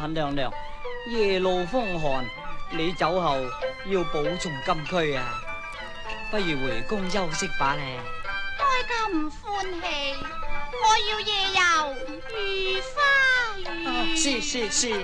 娘娘，夜路風寒，你走後要保重禁區啊！不如回宮休息吧咧。 哀家唔歡喜，我要夜遊如花園。 是。